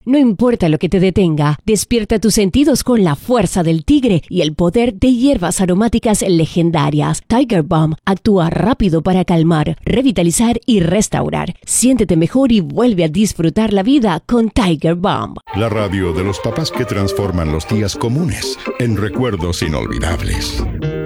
No importa lo que te detenga, despierta tus sentidos con la fuerza del tigre y el poder de hierbas aromáticas legendarias. Tiger Balm actúa rápido para calmar, revitalizar y restaurar. Siéntete mejor y vuelve a disfrutar la vida con Tiger Balm. La radio de los papás que transforman los días comunes en recuerdos inolvidables.